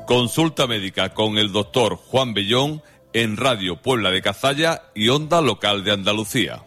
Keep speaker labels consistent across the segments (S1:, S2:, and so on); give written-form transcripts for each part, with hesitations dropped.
S1: Consulta médica con el doctor Juan Bellón en Radio Puebla de Cazalla y Onda Local de Andalucía.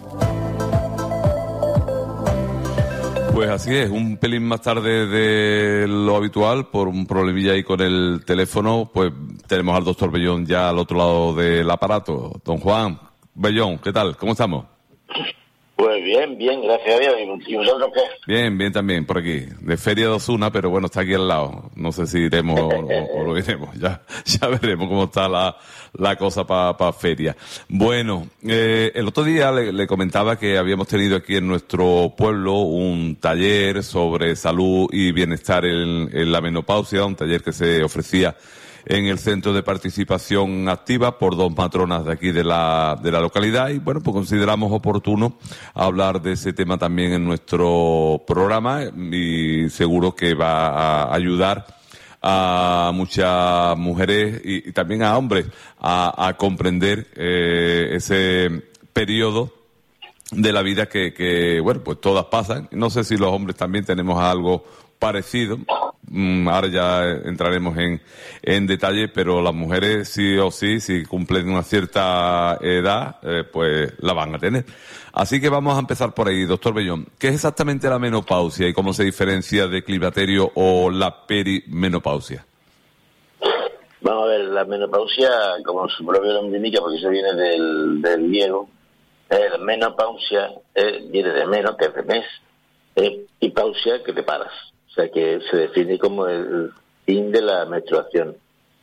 S1: Pues así es, un pelín más tarde de lo habitual, por un problemilla ahí con el teléfono, pues tenemos al doctor Bellón ya al otro lado del aparato. Don Juan Bellón, ¿qué tal? ¿Cómo estamos?
S2: Pues bien, gracias a Dios. ¿Y vosotros qué?
S1: Bien también, por aquí. De Feria de Osuna, pero bueno, está aquí al lado. No sé si iremos o lo iremos. Ya veremos cómo está la cosa para feria. Bueno, el otro día le comentaba que habíamos tenido aquí en nuestro pueblo un taller sobre salud y bienestar en la menopausia, un taller que se ofrecía en el Centro de Participación Activa por dos matronas de aquí de la localidad y bueno, pues consideramos oportuno hablar de ese tema también en nuestro programa y seguro que va a ayudar a muchas mujeres y también a hombres a comprender ese periodo de la vida que bueno, pues todas pasan. No sé si los hombres también tenemos algo parecido. Ahora ya entraremos en detalle, pero las mujeres sí o sí, si cumplen una cierta edad, pues la van a tener. Así que vamos a empezar por ahí, doctor Bellón. ¿Qué es exactamente la menopausia y cómo se diferencia de climaterio o la perimenopausia?
S2: Vamos a ver, la menopausia, como su propio nombre indica, porque eso viene del griego, la menopausia viene de menos, que es de mes, y pausia, que te paras. O sea, que se define como el fin de la menstruación.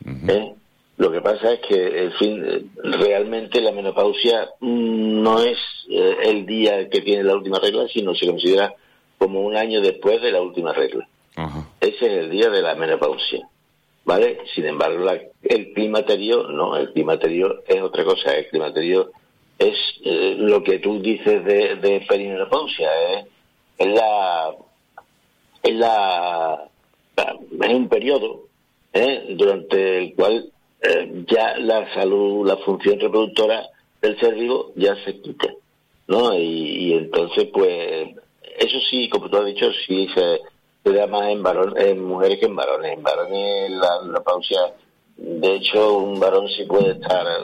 S2: Lo que pasa es que realmente la menopausia no es el día que tiene la última regla, sino se considera como un año después de la última regla. Ese es el día de la menopausia, ¿vale? Sin embargo, el climaterio no, el climaterio es otra cosa. El climaterio es lo que tú dices de perimenopausia, es un periodo durante el cual ya la salud, la función reproductora del ser vivo ya se quita, ¿no? Y entonces, pues, eso sí, como tú has dicho, sí se da más en mujeres que en varones. En varones la pausia, de hecho, un varón sí puede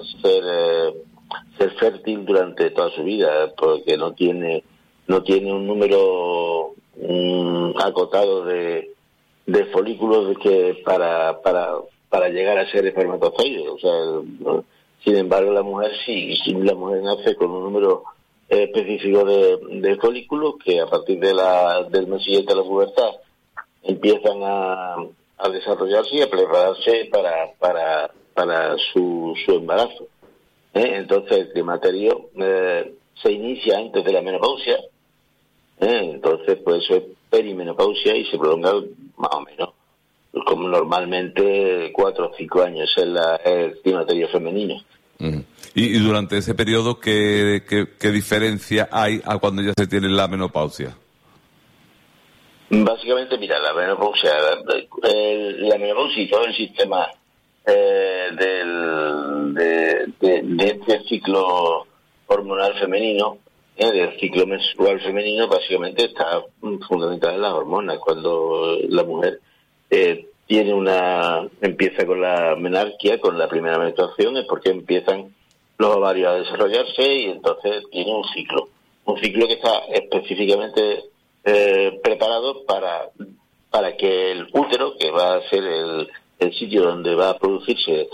S2: ser fértil durante toda su vida, porque no tiene un número acotado de folículos que para llegar a ser espermatozoide. O sea, sin embargo, la mujer sí, la mujer nace con un número específico de folículos que a partir del mes siguiente a la pubertad empiezan a desarrollarse y a prepararse para su embarazo. Entonces el climaterio se inicia antes de la menopausia. Entonces, pues eso es perimenopausia y se prolonga más o menos, como normalmente 4 o 5 años es el climaterio femenino.
S1: Y durante ese periodo, ¿qué diferencia hay a cuando ya se tiene la menopausia?
S2: Básicamente, mira, la menopausia y todo el sistema de este ciclo hormonal femenino, del ciclo menstrual femenino, básicamente está fundamental en las hormonas. Cuando la mujer empieza con la menarquia, con la primera menstruación, es porque empiezan los ovarios a desarrollarse y entonces tiene un ciclo que está específicamente preparado para que el útero, que va a ser el sitio donde va a producirse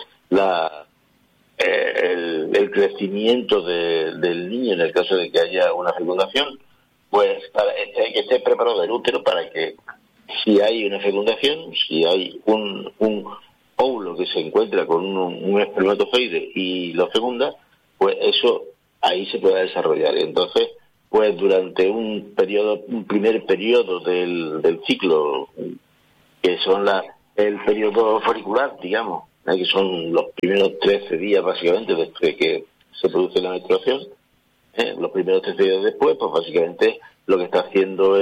S2: el crecimiento del niño en el caso de que haya una fecundación, pues que esté preparado el útero para que si hay una fecundación, si hay un óvulo que se encuentra con un espermatozoide y lo fecunda, pues eso ahí se pueda desarrollar. Y entonces, pues durante un primer periodo del ciclo, que son el periodo folicular, digamos, que son los primeros 13 días básicamente desde que se produce la menstruación, los primeros 13 días después, pues básicamente lo que está haciendo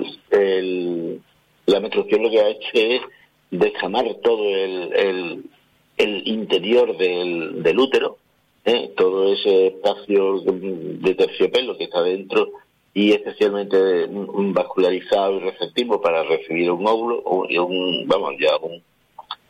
S2: la menstruación, lo que ha hecho es descamar todo el interior del útero, todo ese espacio de terciopelo que está dentro y especialmente vascularizado y receptivo para recibir un óvulo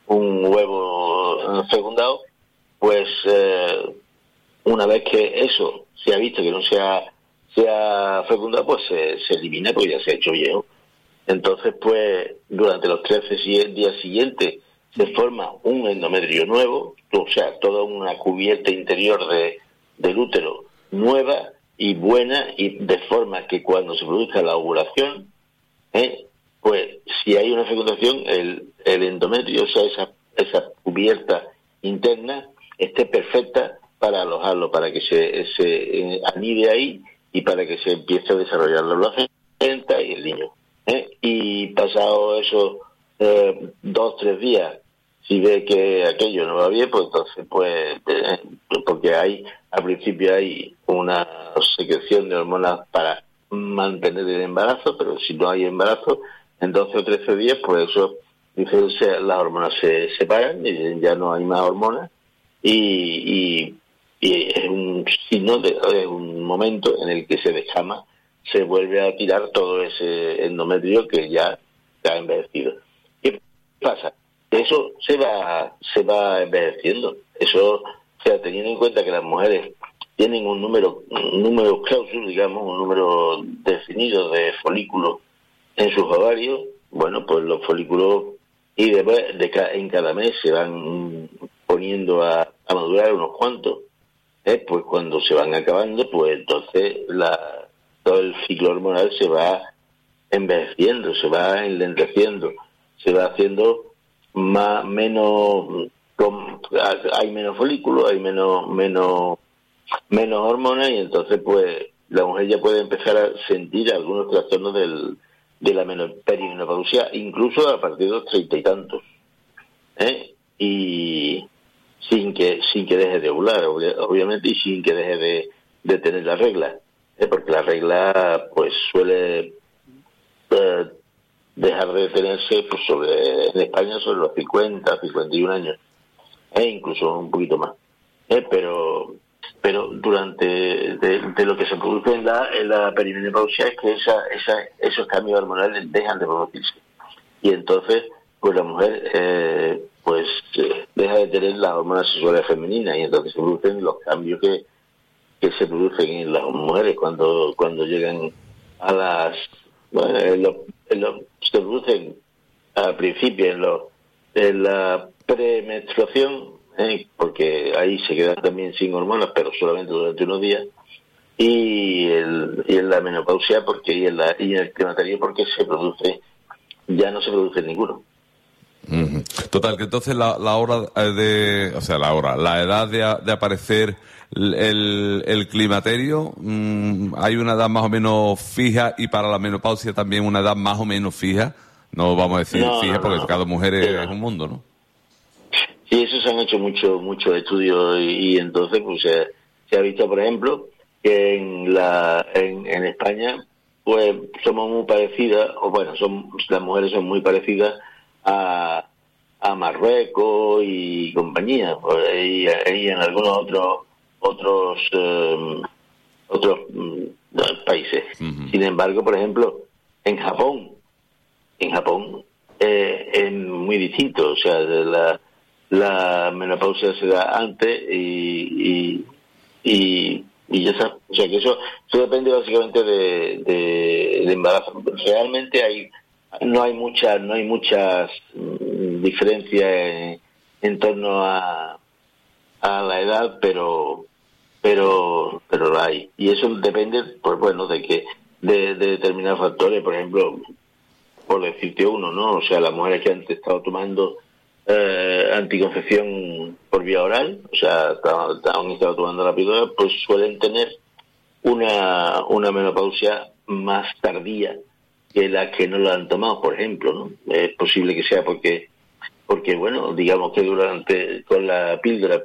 S2: un huevo fecundado, pues una vez que eso se ha visto que no se ha fecundado, pues se elimina porque ya se ha hecho viejo. Entonces, pues durante los 13 días siguientes se forma un endometrio nuevo, o sea, toda una cubierta interior del útero nueva y buena, y de forma que cuando se produzca la ovulación, pues si hay una fecundación, el endometrio, o sea, esa cubierta interna, esté perfecta para alojarlo, para que se anide ahí y para que se empiece a desarrollar la placenta y el niño. Y pasado esos 2-3 días, si ve que aquello no va bien, pues entonces, porque al principio hay una secreción de hormonas para mantener el embarazo, pero si no hay embarazo, en 12 o 13 días, pues eso, las hormonas se separan y ya no hay más hormonas, y es un signo, es un momento en el que se descama, se vuelve a tirar todo ese endometrio que ya está envejecido. ¿Qué pasa? Eso se va envejeciendo. Eso, o sea, teniendo en cuenta que las mujeres tienen un número clausus, digamos, un número definido de folículos en sus ovarios, bueno, pues los folículos, y después en cada mes se van poniendo a madurar unos cuantos, pues cuando se van acabando, pues entonces todo el ciclo hormonal se va envejeciendo, se va enlenteciendo, se va haciendo hay menos folículos, hay menos hormonas, y entonces pues la mujer ya puede empezar a sentir algunos trastornos de la perimenopausia, incluso a partir de los 30 y tantos, y sin que deje de ovular, obviamente, y sin que deje de tener la regla, porque la regla pues suele dejar de tenerse pues en España sobre los 50-51 años, incluso un poquito más, pero durante de lo que se produce en la perimenopausia es que esos cambios hormonales dejan de producirse, y entonces pues la mujer deja de tener las hormonas sexuales femeninas, y entonces se producen los cambios que se producen en las mujeres cuando llegan a las se producen al principio en la premenstruación, porque ahí se quedan también sin hormonas, pero solamente durante unos días, y en la menopausia y en el climaterio, porque ya no se produce ninguno.
S1: Total, que entonces la edad de aparecer el climaterio, hay una edad más o menos fija, y para la menopausia también una edad más o menos fija. No vamos a decir fija, porque cada mujer es un mundo, ¿no?
S2: Sí, eso se han hecho muchos estudios, y entonces pues se ha visto, por ejemplo, que en España pues somos muy parecidas, o bueno, las mujeres son muy parecidas a Marruecos y compañía, y en algunos otros países. Uh-huh. Sin embargo, por ejemplo, en Japón es muy distinto, o sea, la menopausia se da antes y ya sabes, o sea que eso depende básicamente del embarazo. Realmente no hay muchas diferencias en torno a la edad, pero la hay, y eso depende, pues bueno, de determinados factores. Por ejemplo, por decirte uno, ¿no? O sea, las mujeres que han estado tomando anticoncepción por vía oral, o sea, han estado tomando la píldora, pues suelen tener una menopausia más tardía que las que no la han tomado, por ejemplo, ¿no? Es posible que sea porque bueno, digamos que con la píldora